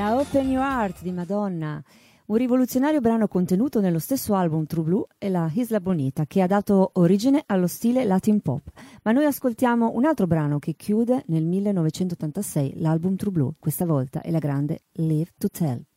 La Open Your Heart di Madonna, un rivoluzionario brano contenuto nello stesso album True Blue e la Isla Bonita, che ha dato origine allo stile Latin Pop. Ma noi ascoltiamo un altro brano che chiude nel 1986 l'album True Blue, questa volta è la grande Live to Tell.